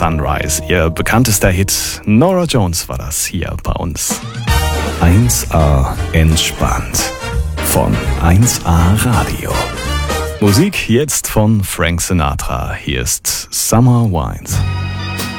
Sunrise. Ihr bekanntester Hit Norah Jones war das hier bei uns. 1A entspannt von 1A Radio. Musik jetzt von Frank Sinatra. Hier ist Summer Wines.